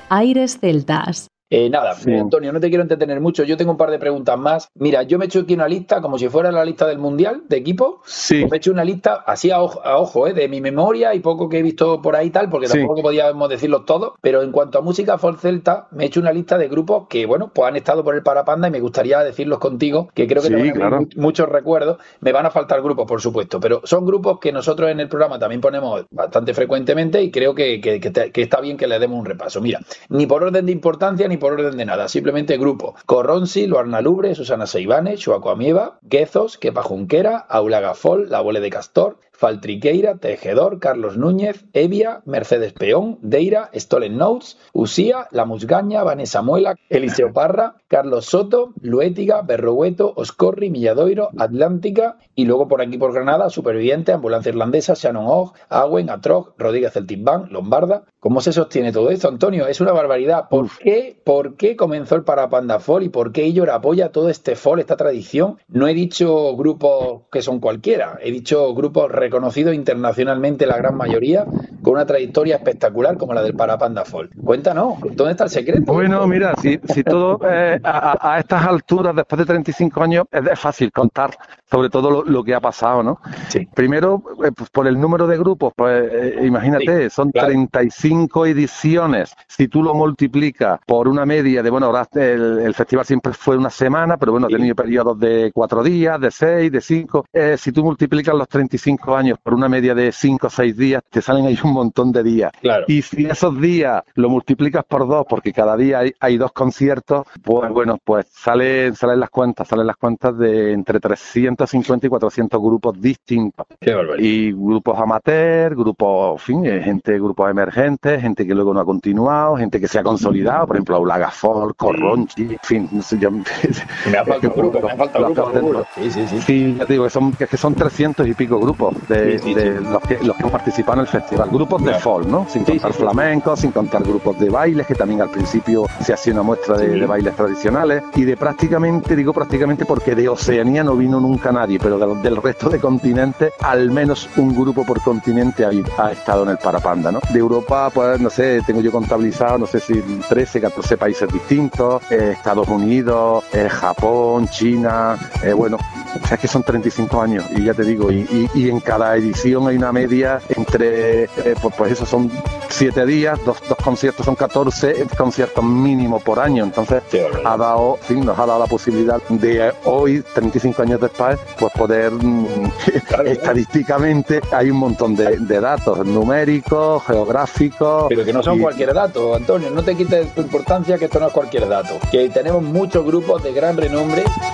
Aires Celtas. Nada, Antonio, no te quiero entretener mucho. Yo tengo un par de preguntas más. Mira, yo me he hecho aquí una lista como si fuera la lista del Mundial de equipos. Sí. Me he hecho una lista así a ojo, de mi memoria y poco que he visto por ahí y tal, porque tampoco podíamos decirlos todos. Pero en cuanto a música folk celta, me he hecho una lista de grupos que, bueno, pues han estado por el Parapanda y me gustaría decirlos contigo, que creo que te van a muchos recuerdos. Me van a faltar grupos, por supuesto, pero son grupos que nosotros en el programa también ponemos bastante frecuentemente y creo que está bien que les demos un repaso. Mira, ni por orden de importancia ni por orden de nada, simplemente grupo: Corronsi, Luarna Lubre, Susana Seivane, Xuacoamieva, Guezos, Kepa Junquera, Aula Gafol, La Bole de Castor, Faltriqueira, Tejedor, Carlos Núñez, Evia, Mercedes Peón, Deira, Stolen Notes, Usía, La Musgaña, Vanessa Muela, Eliseo Parra, Carlos Soto, Luétiga, Berrogueto, Oscorri, Milladoiro, Atlántica, y luego por aquí por Granada, Superviviente, Ambulancia Irlandesa, Shannon Og, Agüen, Atrog, Rodríguez Celtic Band, Lombarda. ¿Cómo se sostiene todo esto, Antonio? Es una barbaridad. ¿Por qué comenzó el Parapanda Folk y por qué Illor apoya todo este folk, esta tradición? No he dicho grupos que son cualquiera, he dicho grupos reconocidos internacionalmente, la gran mayoría, con una trayectoria espectacular como la del Parapanda Folk. Cuéntanos, ¿dónde está el secreto? Bueno, mira, si todo a estas alturas, después de 35 años, es fácil contar sobre todo lo que ha pasado, ¿no? Sí. Primero, pues por el número de grupos, pues imagínate, son 35 ediciones. Si tú lo multiplicas por una media de, bueno, ahora el festival siempre fue una semana, pero bueno, ha tenido periodos de 4 días, de 6, de 5. Si tú multiplicas los 35 años por una media de 5 o 6 días, te salen ahí un montón de días. Claro. Y si esos días lo multiplicas por 2, porque cada día hay 2 conciertos, pues bueno, pues salen las cuentas de entre 350 y 400 grupos distintos. Qué barbaridad. Y grupos amateurs, grupos, en fin, grupos emergentes, gente que luego no ha continuado, gente que se ha consolidado, por ejemplo, Aula Gafol, Corronchi, en fin, no sé yo. Me ha faltado grupo. Sí, ya te digo, que son 300 y pico grupos de los que han participado en el festival. Grupos de folk, ¿no? Sin contar flamencos, sin contar grupos de bailes, que también al principio se hacía una muestra de bailes tradicionales. Y de prácticamente porque de Oceanía no vino nunca nadie, pero del resto de continentes, al menos un grupo por continente ha estado en el Parapanda, ¿no? De Europa, pues no sé, tengo yo contabilizado, no sé si 13, 14 países distintos, Estados Unidos, Japón, China, bueno, o sea, es que son 35 años y ya te digo, y en cada edición hay una media entre, pues eso son 7 días, dos conciertos, son 14 conciertos mínimo por año. Entonces nos ha dado la posibilidad de hoy, 35 años después, pues poder estadísticamente hay un montón de datos numéricos, geográficos. Pero que no son cualquier dato, Antonio, no te quites tu importancia, que esto no es cualquier dato, que tenemos muchos grupos de gran renombre